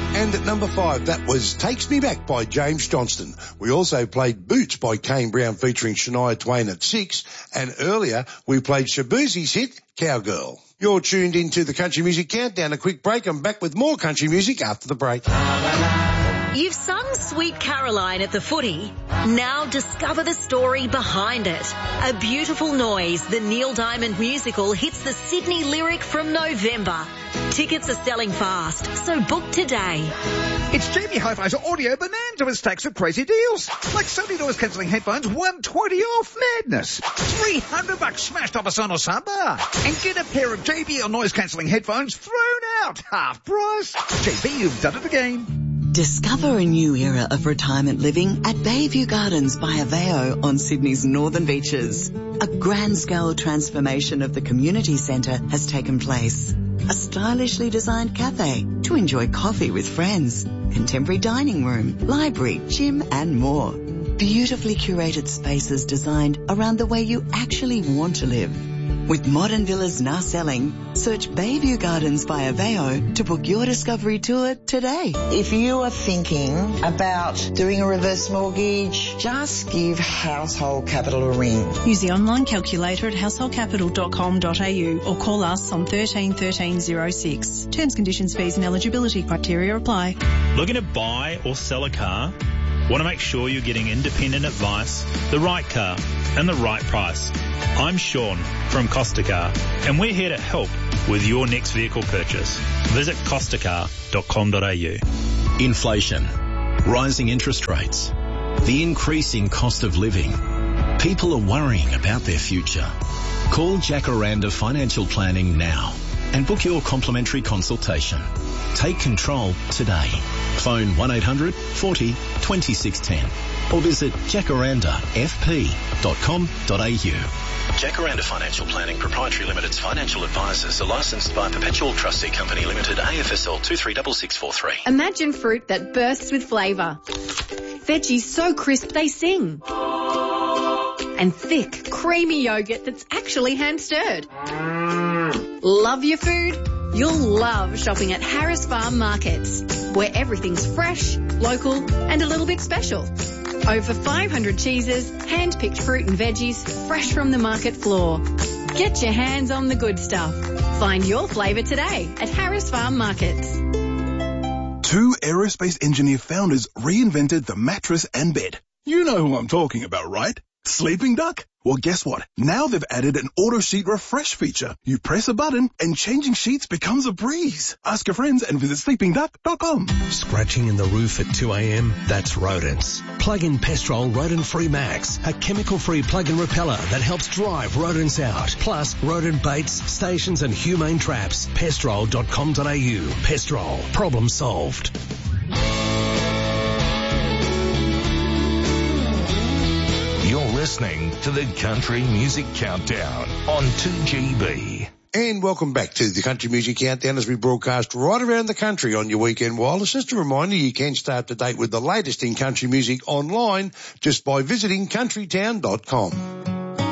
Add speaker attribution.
Speaker 1: And at number 5, that was Takes Me Back by James Johnston. We also played Boots by Kane Brown featuring Shania Twain at 6. And earlier, we played Shaboozie's hit, Cowgirl. You're tuned into the Country Music Countdown. A quick break. I'm back with more country music after the break.
Speaker 2: You've sung Sweet Caroline at the footy. Now discover the story behind it. A Beautiful Noise, the Neil Diamond musical, hits the Sydney Lyric from November. Tickets are selling fast, so book today.
Speaker 3: It's Jamie Hi-Fi's Audio Bonanza with stacks of crazy deals. Like Sony noise cancelling headphones, $120 off. Madness. $300 smashed off a Sonos soundbar. And get a pair of JBL noise cancelling headphones thrown out. Half price. JB, you've done it again.
Speaker 4: Discover a new era of retirement living at Bayview Gardens by Aveo on Sydney's northern beaches. A grand-scale transformation of the community centre has taken place. A stylishly designed cafe to enjoy coffee with friends, contemporary dining room, library, gym and more. Beautifully curated spaces designed around the way you actually want to live. With modern villas now selling, search Bayview Gardens by Aveo to book your discovery tour today.
Speaker 5: If you are thinking about doing a reverse mortgage, just give Household Capital a ring.
Speaker 6: Use the online calculator at householdcapital.com.au or call us on 13 1306. Terms, conditions, fees and eligibility criteria apply.
Speaker 7: Looking to buy or sell a car? Want to make sure you're getting independent advice, the right car and the right price. I'm Sean from Costa Car and we're here to help with your next vehicle purchase. Visit costacar.com.au.
Speaker 8: Inflation, rising interest rates, the increasing cost of living. People are worrying about their future. Call Jacaranda Financial Planning now and book your complimentary consultation. Take control today. Phone 1800 40 2610 or visit jacarandafp.com.au. Jacaranda Financial Planning Proprietary Limited's financial advisors are licensed by Perpetual Trustee Company Limited, AFSL 236643.
Speaker 9: Imagine fruit that bursts with flavour. Veggies so crisp they sing. And thick, creamy yogurt that's actually hand-stirred. Love your food? You'll love shopping at Harris Farm Markets, where everything's fresh, local and a little bit special. Over 500 cheeses, hand-picked fruit and veggies, fresh from the market floor. Get your hands on the good stuff. Find your flavour today at Harris Farm Markets.
Speaker 10: 2 aerospace engineer founders reinvented the mattress and bed. You know who I'm talking about, right? Sleeping Duck? Well, guess what? Now they've added an auto sheet refresh feature. You press a button and changing sheets becomes a breeze. Ask your friends and visit sleepingduck.com.
Speaker 11: Scratching in the roof at 2 a.m? That's rodents. Plug in Pestrol Rodent Free Max, a chemical-free plug-in repeller that helps drive rodents out. Plus, rodent baits, stations and humane traps. Pestrol.com.au. Pestrol. Problem solved.
Speaker 12: You're listening to the Country Music Countdown on 2GB.
Speaker 1: And welcome back to the Country Music Countdown as we broadcast right around the country on your weekend wireless. Just a reminder, you can stay up to date with the latest in country music online just by visiting countrytown.com.